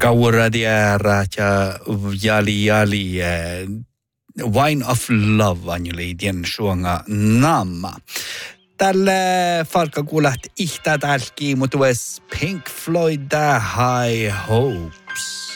Kauradiara ja jali Wine of Love anjuliitien suonga namma. Tälle falka kuulat ihtä tälki, mutta Pink Floyd High Hopes.